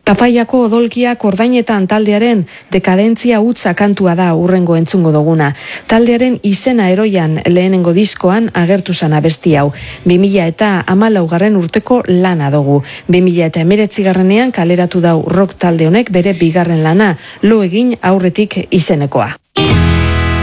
Tafaiako odolkiak ordainetan taldearen dekadentzia hutsa kantua da urrengo entzungo duguna. Taldearen izena eroian lehenengo diskoan agertu zan abesti hau. 2014 urteko lana dugu. 2019 kaleratu dau rock talde honek bere bigarren lana, lo egin aurretik izenekoa.